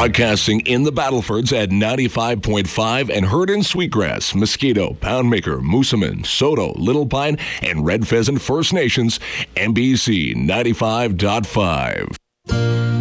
Broadcasting in the Battlefords at 95.5 and heard in Sweetgrass, Mosquito, Poundmaker, Moosomin, Soto, Little Pine, and Red Pheasant First Nations, NBC 95.5.